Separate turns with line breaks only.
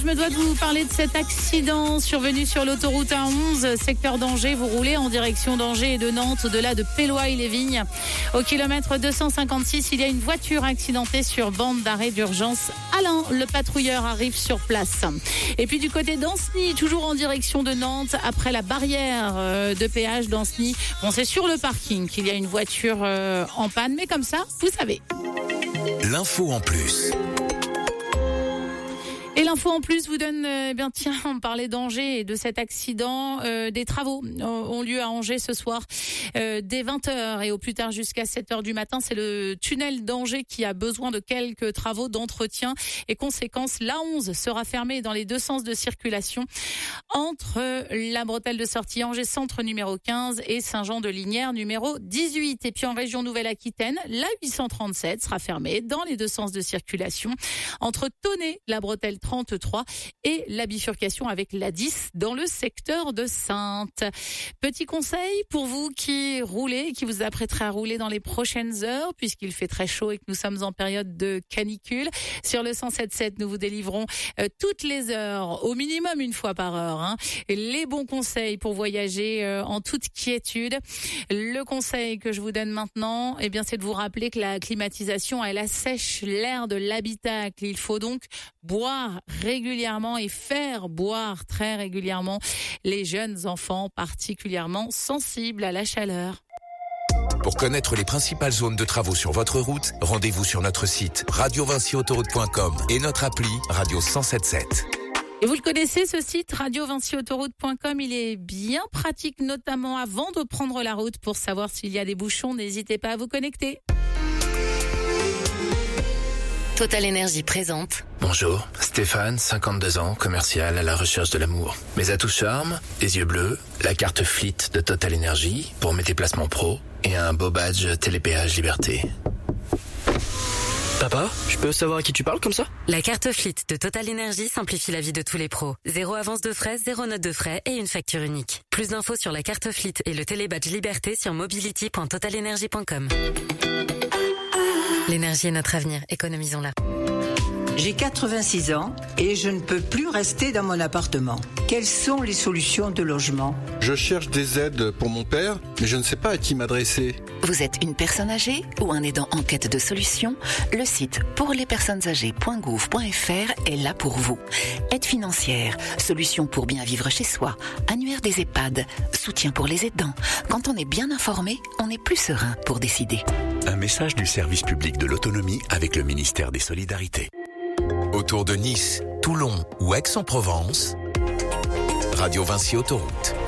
Je me dois de vous parler de cet accident survenu sur l'autoroute A11, secteur d'Angers. Vous roulez en direction d'Angers et de Nantes, au-delà de Péloy-les-Vignes. Au kilomètre 256, il y a une voiture accidentée sur bande d'arrêt d'urgence. Alain, le patrouilleur, arrive sur place. Et puis du côté d'Ancenis, toujours en direction de Nantes, après la barrière de péage d'Ancenis. Bon, c'est sur le parking qu'il y a une voiture en panne, mais comme ça, vous savez.
L'info en plus.
Et l'info en plus vous donne, on parlait d'Angers et de cet accident. Des travaux ont lieu à Angers ce soir dès 20h et au plus tard jusqu'à 7h du matin. C'est le tunnel d'Angers qui a besoin de quelques travaux d'entretien. Et conséquence, l'A11 sera fermée dans les deux sens de circulation entre la bretelle de sortie Angers Centre numéro 15 et Saint-Jean-de-Lignières numéro 18. Et puis en région Nouvelle-Aquitaine, la 837 sera fermée dans les deux sens de circulation entre Tonnet, la bretelle 33 et la bifurcation avec la 10 dans le secteur de Saintes. Petit conseil pour vous qui roulez, qui vous apprêterez à rouler dans les prochaines heures, puisqu'il fait très chaud et que nous sommes en période de canicule. Sur le 107.7, nous vous délivrons toutes les heures, au minimum une fois par heure, les bons conseils pour voyager en toute quiétude. Le conseil que je vous donne maintenant, c'est de vous rappeler que la climatisation, elle assèche l'air de l'habitacle. Il faut donc boire régulièrement et faire boire très régulièrement les jeunes enfants particulièrement sensibles à la chaleur.
Pour connaître les principales zones de travaux sur votre route, rendez-vous sur notre site radiovincyautoroute.com et notre appli Radio 107.7.
Et vous le connaissez, ce site, radiovincyautoroute.com, il est bien pratique, notamment avant de prendre la route. Pour savoir s'il y a des bouchons, n'hésitez pas à vous connecter.
Total Énergie présente.
Bonjour, Stéphane, 52 ans, commercial à la recherche de l'amour. Mes atouts charme, les yeux bleus, la carte Fleet de Total Énergie pour mes déplacements pro et un beau badge Télépéage Liberté.
Papa, je peux savoir à qui tu parles comme ça ?
La carte Fleet de Total Énergie simplifie la vie de tous les pros. 0 avance de frais, 0 note de frais et une facture unique. Plus d'infos sur la carte Fleet et le télébadge Liberté sur mobility.totalenergie.com. L'énergie est notre avenir, économisons-la.
J'ai 86 ans et je ne peux plus rester dans mon appartement. Quelles sont les solutions de logement ?
Je cherche des aides pour mon père, mais je ne sais pas à qui m'adresser.
Vous êtes une personne âgée ou un aidant en quête de solutions ? Le site pourlespersonnesâgées.gouv.fr est là pour vous. Aide financière, solutions pour bien vivre chez soi, annuaire des EHPAD, soutien pour les aidants. Quand on est bien informé, on est plus serein pour décider.
Un message du service public de l'autonomie avec le ministère des Solidarités.
Autour de Nice, Toulon ou Aix-en-Provence, Radio Vinci Autoroute.